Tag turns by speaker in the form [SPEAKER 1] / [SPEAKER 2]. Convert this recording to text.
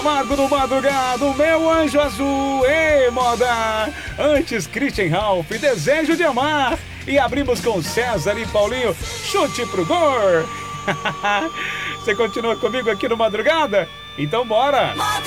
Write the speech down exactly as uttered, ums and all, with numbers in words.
[SPEAKER 1] Camargo no madrugado, meu anjo azul, ei moda. Antes Christian Ralph, desejo de amar. E abrimos com César e Paulinho, chute pro gol. Você continua comigo aqui no Madrugada? Então bora! Madrugada.